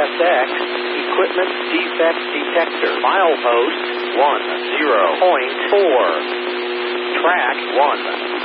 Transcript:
WSX, equipment defect detector, milepost 10.4, track 1.